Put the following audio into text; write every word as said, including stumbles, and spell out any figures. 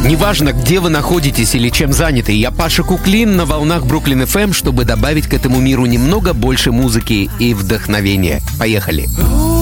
Неважно, где вы находитесь или чем заняты, я Паша Куклин на волнах Бруклин эф эм, чтобы добавить к этому миру немного больше музыки и вдохновения. Поехали!